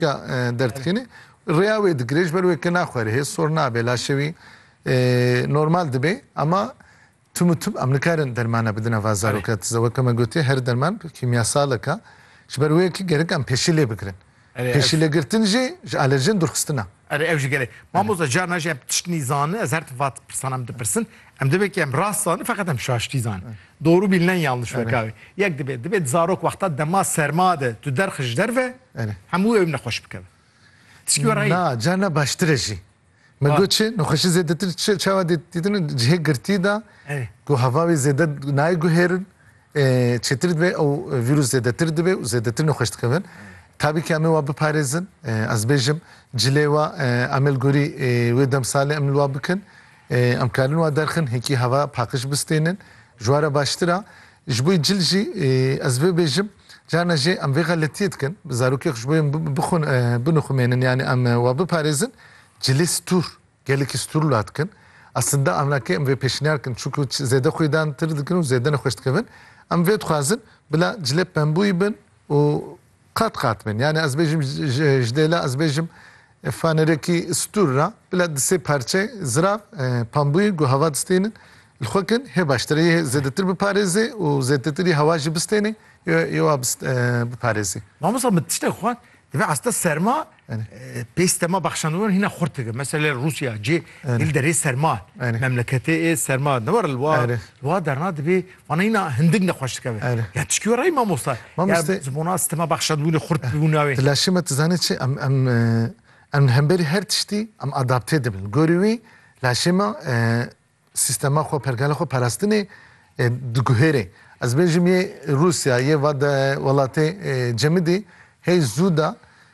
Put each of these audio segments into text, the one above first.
دردکردنی ریاوی دگریش بروی که نخوره هی سر نبی لاشوی نرمال دبی اما تم امریکارن درمانه بدن وازارو که تزوج کم گویی هر درمان کیمیاسال که شبروی که گرگ ام پیشیله بکرن پیشیله گرتنجی آلرژن درخستنا اوجی گره ما موزه جارنا جب تشنی زانه از هر تفات پرسانم دپرسن ام دبی که ام راست زانه فقط ام شاشتی زانه doğru bilinen yanlış vekavi. Yek dibê zarok wexta dema sermade tu derxij derve hemû ew nexweş bikeve. Tişkî were na carna baştir e jî me goçê nexweşî zêdetir çawa dîtin cihê girtî da ku heva wê zêde nayê guhêrin çêtir dibe ew vîrus zêdetir dibe û zêdetir nexweş dikevin. Tabii ki em ê wa biparêzin ez bêjim cilê wa amelgorî wê demsalê em li wa bikin em karin wa derxin hekî heva paqij bistênin جواره باشتره جبوی جلجی از وی بیشم جانا جی ام وی غلطی کن زاروکی جبوی بخون بنخومینن یعنی ام و بپارێزن جلی ستور geleki sturlat kın aslında amlaki em vê peşniyar kın çünkü zêde xwîdan tir dikin û zêde nexweş dikevin em vê dixwazin bila cilê pembûyî bin û qat bin yani ez bêjim ji dêla ez bêjim fanerekî stûr ra bila di sê parçe zirav pembûyî gu heva distênin الخوكن هي باشتري زيادتر بباريزي وزيادتري هواجي بستيني يو بباريزي ما مثلا متشتى خوان دفع استا سرما بيستما بخشانور هنا خرطه مثلا روسيا جي الدري سرما مملكتي سرما نور الوا درنا دبي وانا هنا هندقنا خوش كبه يا تشكي راي ما موصل يا زبونا استما بخشانور خرط بوناوي لاشمه تزانت شي ام همبري هر تشتي ام ادابتي دبل غوريوي لاشمه سیستما خو پرگال خو پرستنی دگوهره از بینجیم یه روسیا یه ولاته جمعی هی زودا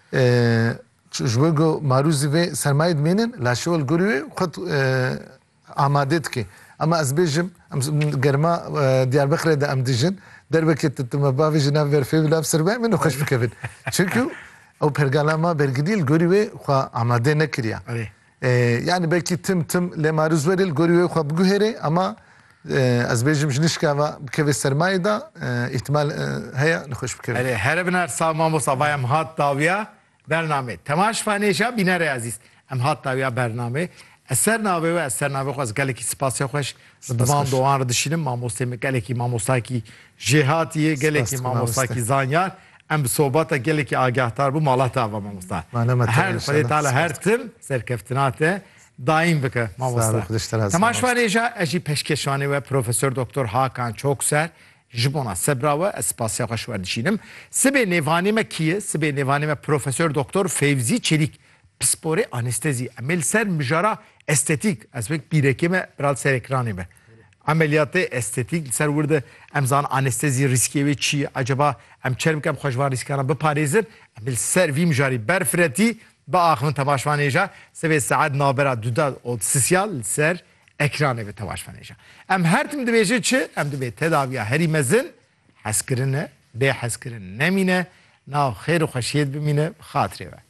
جوگو ماروزی و سرمایه مینن لاشول گروی خود آماده کی اما از بینجیم گرما دیاربکر ده ام دیجن در وقت تم باوی جناب ورفی ولاب سرمایه منو خوش بکوید çünkü o pergalama bergidil goriwe xo amade nekiriya yani belki tim le maruz veril goriwe xo bguhere ama az bejim jnishka va bkeve sermaye da ihtimal haya nxoş bkeve her binar sama musavayam hat daviya bername temaş faneja binare aziz em hat daviya bername eser nave ve eser nave xo az galeki spasya xoş zaman doğan dişinin mamosteme galeki mamostaki jihatiye galeki mamostaki zanyar ام صحبت گلی که آگاهتر بو مالات آوا ماموستا هر خدای تعالی هر تم سرکفتنات daim bike mamosta temaşvanêja ejî peşkeşvanê ve Profesör Doktor Hakan Çokser ji bona sebra ve spasiya xweş werdişînim sibê nêvanê me kî ye sibê nêvanê me Profesör Doktor Fevzî Çelik psporê anestezî emel ser mijara estetik ez bek bîrekê me biral ser ekranê me ameliyatı estetik ser burada emzan anestezi riski ve çi acaba em çermkem xoşvar riskana biparêzin emel ser vî mijari berfireti ba axmin temaşvanêja sevê saet nabera duda o sosyal ser ekranê ve temaşvanêja em her tim dibêje çi em dibê tedaviya herî mezin heskirine bê heskirin nemîne nav xêr û xweşiyet bimîne xatirê ve